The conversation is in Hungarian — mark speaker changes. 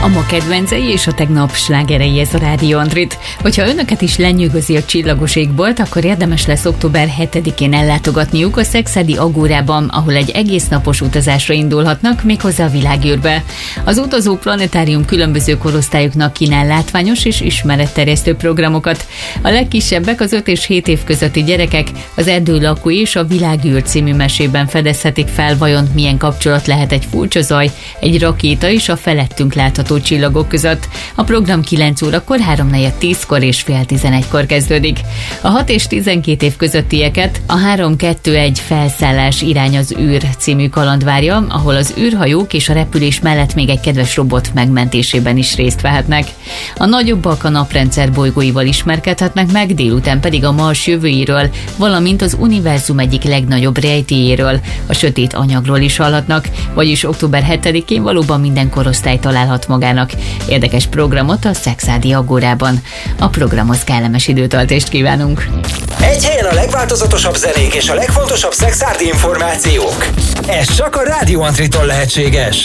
Speaker 1: A ma kedvencei és a tegnap slágerei, ez a Rádió Andrit. Hogyha önöket is lenyűgözi a csillagos égbolt, akkor érdemes lesz október 7-én ellátogatniuk a Szekszárdi Agórában, ahol egy egész napos utazásra indulhatnak, méghozzá a világűrbe. Az utazó planetárium különböző korosztályoknak kínál látványos és ismeretterjesztő programokat. A legkisebbek, az 5 és 7 év közötti gyerekek az Erdő lakói és a Világűr című mesében fedezhetik fel, vajon milyen kapcsolat lehet egy furcsa zaj, egy rakéta és a felettünk látható csillagok között. A program 9 órakor, 3:10-kor és 10:30-kor kezdődik. A 6 és 12 év közöttieket a 3-2-1 felszállás irány az űr című kaland várja, ahol az űrhajók és a repülés mellett még egy kedves robot megmentésében is részt vehetnek. A nagyobbak a naprendszer bolygóival ismerkedhetnek meg, délután pedig a Mars jövőjéről, valamint az univerzum egyik legnagyobb rejtélyéről, a sötét anyagról is hallhatnak, vagyis október 7-én valóban minden korosztály találhat magának érdekes programot a Szekszárdi Agórában. A programhoz kellemes időtöltést kívánunk!
Speaker 2: Egy helyen a legváltozatosabb zenék és a legfontosabb szekszárdi információk. Ez csak a Rádió Andritól lehetséges.